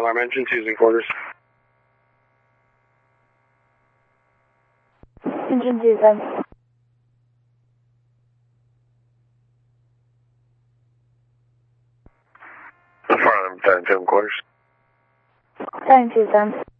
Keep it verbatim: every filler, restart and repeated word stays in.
alarm engine, using quarters. Engine two seven. Fire alarm, ten two quarters. ten two seven.